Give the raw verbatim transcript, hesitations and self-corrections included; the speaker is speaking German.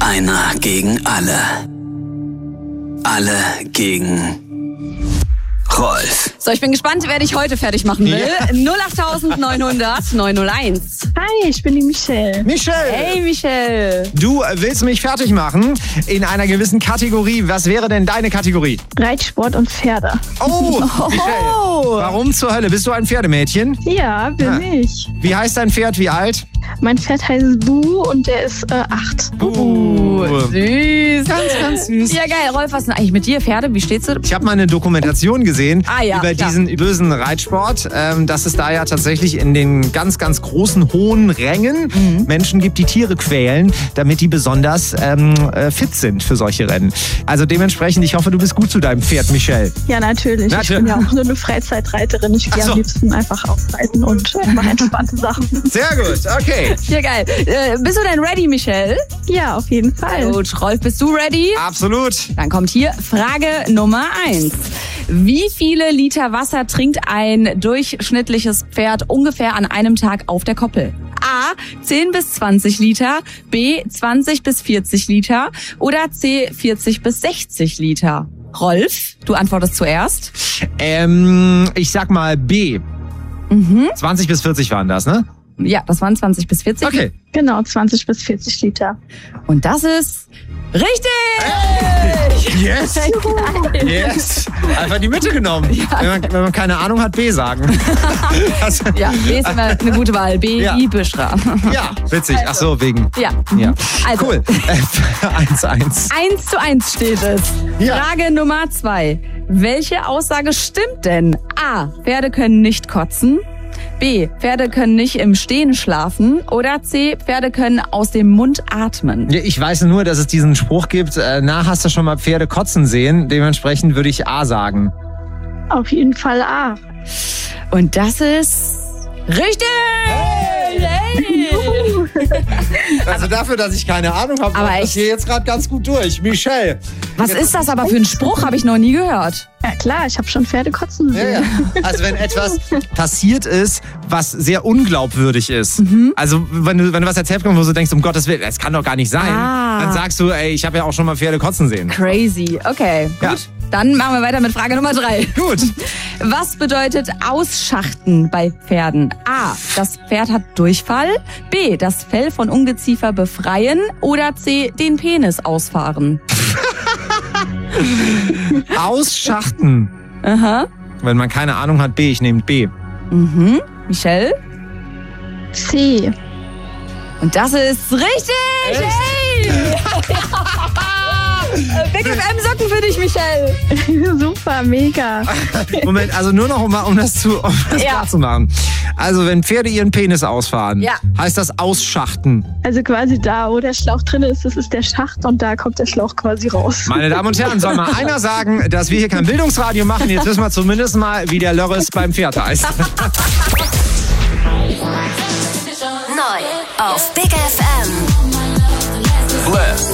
Einer gegen alle. Alle gegen Rolf. So, ich bin gespannt, wer dich heute fertig machen will. Ja. null acht neun null null neun null eins. Hi, ich bin die Michelle. Michelle, Hey, Michelle. du willst mich fertig machen in einer gewissen Kategorie. Was wäre denn deine Kategorie? Reitsport und Pferde. Oh, Michelle. Warum zur Hölle? Bist du ein Pferdemädchen? Ja, bin Ah. ich. Wie heißt dein Pferd? Wie alt? Mein Pferd heißt Bu und der ist äh, acht. Uh, süß. Ganz, ganz süß. Ja, geil. Rolf, was ist denn eigentlich mit dir? Pferde, wie steht's du? Ich habe mal eine Dokumentation gesehen Ah, ja, über klar. diesen bösen Reitsport, ähm, dass es da ja tatsächlich in den ganz, ganz großen, hohen Rängen Mhm. Menschen gibt, die Tiere quälen, damit die besonders ähm, äh, fit sind für solche Rennen. Also dementsprechend, ich hoffe, du bist gut zu deinem Pferd, Michelle. Ja, natürlich. Natürlich. Ich bin ja auch so eine Freizeitreiterin. Ich gehe Ach so. am liebsten einfach ausreiten und äh, mache entspannte Sachen. Sehr gut, okay. Ja, geil. Äh, bist du denn ready, Michelle? Ja, auf jeden Fall. Gut, Rolf, bist du ready? Absolut. Dann kommt hier Frage Nummer eins. Wie viele Liter Wasser trinkt ein durchschnittliches Pferd ungefähr an einem Tag auf der Koppel? A. zehn bis zwanzig Liter, B. zwanzig bis vierzig Liter oder C. vierzig bis sechzig Liter? Rolf, du antwortest zuerst. Ähm, ich sag mal B. Mhm. zwanzig bis vierzig waren das, ne? Ja, das waren zwanzig bis vierzig. Okay. Genau, zwanzig bis vierzig Liter. Und das ist richtig! Yes! Yes! Einfach die Mitte genommen. Wenn, man, wenn man keine Ahnung hat, B sagen. Also, Ja, B ist immer eine gute Wahl. B Ja. wie Büschra. ja, witzig. Ach so, wegen. Ja. Ja. Also, Cool. eins eins. eins zu eins steht es. Ja. Frage Nummer zwei. Welche Aussage stimmt denn? A. Pferde können nicht kotzen. B. Pferde können nicht im Stehen schlafen. Oder C. Pferde können aus dem Mund atmen. Ja, ich weiß nur, dass es diesen Spruch gibt, äh, na, hast du schon mal Pferde kotzen sehen? Dementsprechend würde ich A sagen. Auf jeden Fall A. Und das ist richtig! Hey! Also dafür, dass ich keine Ahnung habe, Aber kommt das echt? hier jetzt gerade ganz gut durch. Michelle. Was ist das aber für ein Spruch? Habe ich noch nie gehört. Ja klar, ich habe schon Pferde kotzen Ja, sehen. ja. Also wenn etwas passiert ist, was sehr unglaubwürdig ist, Mhm. also wenn du, wenn du was erzählt bekommst, wo du denkst, um Gottes Willen, das kann doch gar nicht sein, Ah. dann sagst du, ey, ich habe ja auch schon mal Pferde kotzen sehen. Crazy. Okay, gut. Ja. Dann machen wir weiter mit Frage Nummer drei. Gut. Was bedeutet Ausschachten bei Pferden? A. Das Pferd hat Durchfall. B. Das Fell von Ungeziefer befreien. Oder C. Den Penis ausfahren. Ausschachten. Aha. Wenn man keine Ahnung hat, B, ich nehme B. Mhm. Michelle? C. Und das ist richtig! Hey! Big F M Socken für dich, Michelle. Super, mega. Moment, also nur noch, um, um das, zu, um das Ja. klar zu machen. Also wenn Pferde ihren Penis ausfahren, Ja. heißt das Ausschachten. Also quasi da, wo der Schlauch drin ist, das ist der Schacht und da kommt der Schlauch quasi raus. Meine Damen und Herren, soll mal einer sagen, dass wir hier kein Bildungsradio machen? Jetzt wissen wir zumindest mal, wie der Lörres beim Pferd heißt. Neu auf Big F M. Flip.